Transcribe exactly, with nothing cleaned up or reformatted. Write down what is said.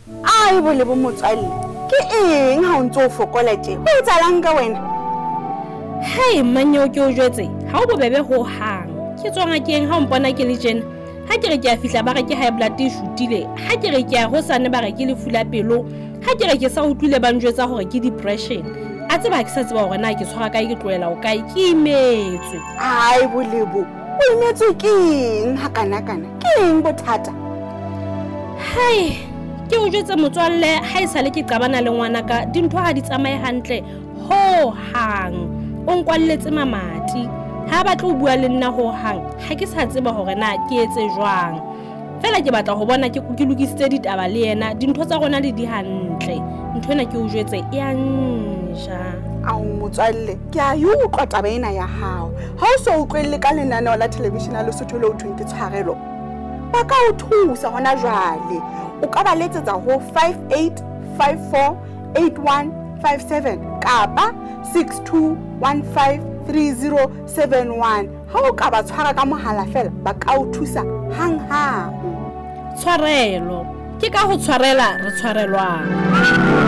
Ai bole bo motswalle. Ke eng ha o ntse o fokola tje? Ho etsalang ka wena? Hey mmanyo ke o jwetse, ha o bobebe ho hang. Ke tswa ngakeng ha o mpona ke le tjena. Ha ke re ke a fihla ba re ke high blood e shutile. Ha ke re ke a hosane ba re ke lefu la pelo. Ha ke re ke sa utlwile ba njwetsa hore ke depression. A tseba ke sa tseba hore na ke tshwara kae ke tloela o kae ke imetswe. Ai bolebo. O imetswe ke eng ha kana kana? Ke eng bothata? Hai, ke o jwetse motswalle ha e sale ke qabana le ngwana ka dintho ha di tsamaye hantle ho hang. O nkwalletse mamati. Ha ba tlo bua le nna ho hang. Ha ke sa tseba hore na ke etse jwang. Fela ke batla ho bona ke ke lokisitse ditaba le yena. Dintho tsa rona le di hantle. Ntho ena ke o jwetse e a nja. Ao motswalle, ke a e utlwa taba ena ya hao. Ha o so utlwelle ka lenaneo la television la Lesotho le ho thweng ke tshwarelo. Ba ka o thusa hona jwale. O ka ba letsetsa ho five eight five four eight one five seven kapa six two one five three zero seven one. Ha o ka ba tshwara ka mohala fela ba ka o thusa hang hang. Tshwarelo ke ka ho tshwarela re tshwarelwang.